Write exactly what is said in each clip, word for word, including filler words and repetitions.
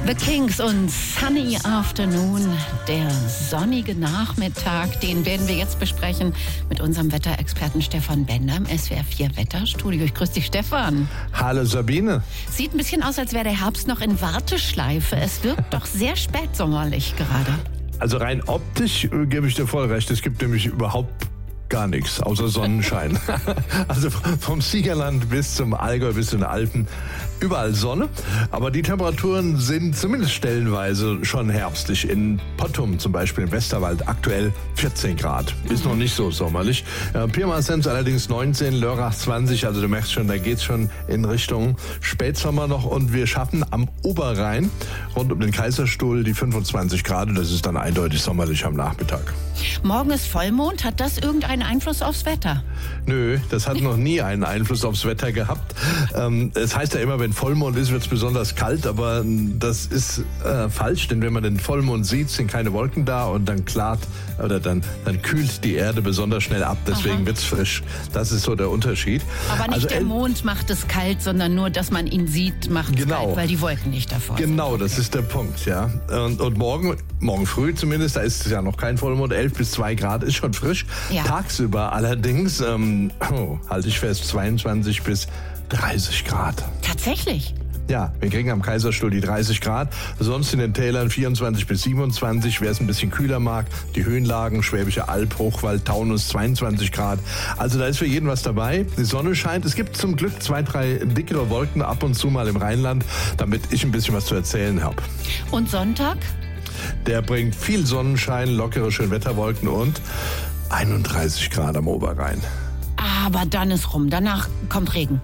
The Kings und Sunny Afternoon, der sonnige Nachmittag, den werden wir jetzt besprechen mit unserem Wetterexperten Stefan Bender im S W R vier Wetterstudio. Ich grüße dich, Stefan. Hallo Sabine. Sieht ein bisschen aus, als wäre der Herbst noch in Warteschleife. Es wirkt doch sehr spätsommerlich gerade. Also rein optisch äh, gebe ich dir voll recht. Es gibt nämlich überhaupt gar nichts, außer Sonnenschein. Also vom Siegerland bis zum Allgäu, bis zu den Alpen, überall Sonne. Aber die Temperaturen sind zumindest stellenweise schon herbstlich. In Pottum zum Beispiel im Westerwald aktuell vierzehn Grad. Ist noch nicht so sommerlich. Äh, Pirmasens allerdings neunzehn, Lörrach zwanzig. Also du merkst schon, da geht's schon in Richtung Spätsommer noch. Und wir schaffen am Oberrhein rund um den Kaiserstuhl die fünfundzwanzig Grad. Das ist dann eindeutig sommerlich am Nachmittag. Morgen ist Vollmond. Hat das irgendeinen Einfluss aufs Wetter? Nö, das hat noch nie einen Einfluss aufs Wetter gehabt. Ähm, es heißt ja immer, wenn Vollmond ist, wird es besonders kalt, aber das ist äh, falsch, denn wenn man den Vollmond sieht, sind keine Wolken da und dann klart oder dann, dann kühlt die Erde besonders schnell ab, deswegen wird es frisch. Das ist so der Unterschied. Aber nicht also, der Mond macht es kalt, sondern nur, dass man ihn sieht, macht es genau. kalt, weil die Wolken nicht davor Genau, sind. das ist der Punkt, ja. Und, und morgen, morgen früh zumindest, da ist es ja noch kein Vollmond, elf bis zwei Grad ist schon frisch. Ja. Tagsüber allerdings, ähm, oh, halte ich fest, zweiundzwanzig bis dreißig Grad. Tatsächlich? Ja, wir kriegen am Kaiserstuhl die dreißig Grad, sonst in den Tälern vierundzwanzig bis siebenundzwanzig, wer es ein bisschen kühler mag, die Höhenlagen, Schwäbische Alb, Hochwald, Taunus, zweiundzwanzig Grad. Also da ist für jeden was dabei. Die Sonne scheint, es gibt zum Glück zwei, drei dickere Wolken ab und zu mal im Rheinland, damit ich ein bisschen was zu erzählen habe. Und Sonntag? Der bringt viel Sonnenschein, lockere Schönwetterwolken und einunddreißig Grad am Oberrhein. Aber dann ist rum, danach kommt Regen.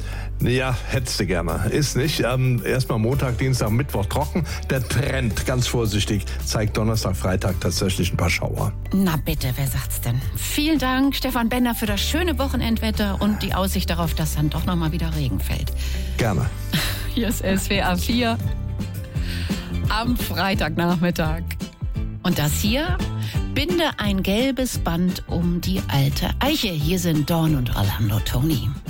Ja, hättest du gerne. Ist nicht. Ähm, Erstmal Montag, Dienstag, Mittwoch trocken. Der Trend, ganz vorsichtig, zeigt Donnerstag, Freitag tatsächlich ein paar Schauer. Na bitte, wer sagt's denn? Vielen Dank, Stefan Bender, für das schöne Wochenendwetter und die Aussicht darauf, dass dann doch nochmal wieder Regen fällt. Gerne. Hier ist S W R vier am Freitagnachmittag. Und das hier? Binde ein gelbes Band um die alte Eiche. Hier sind Dawn und Orlando Tony.